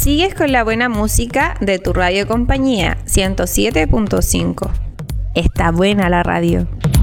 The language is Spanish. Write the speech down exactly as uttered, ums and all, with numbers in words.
Sigues con la buena música de tu radio compañía ciento siete punto cinco. Está buena la radio.